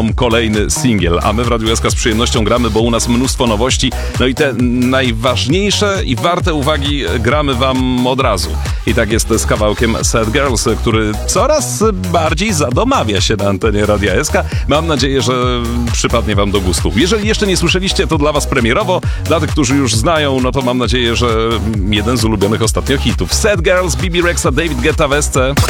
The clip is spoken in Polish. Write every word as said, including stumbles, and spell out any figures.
wydają kolejny singiel, a my w Radiu S K z przyjemnością gramy, bo u nas mnóstwo nowości, no i te najważniejsze i warte uwagi gramy wam od razu. I tak jest z kawałkiem Sad Girls, który coraz bardziej zadomawia się na antenie Radia S K. Mam nadzieję, że przypadnie wam do gustu. Jeżeli jeszcze nie słyszeliście, to dla was premierowo. Dla tych, którzy już znają, no to mam nadzieję, że jeden z ulubionych ostatnio hitów. Sad Girls, Bibi Rexa, David Guetta w S C.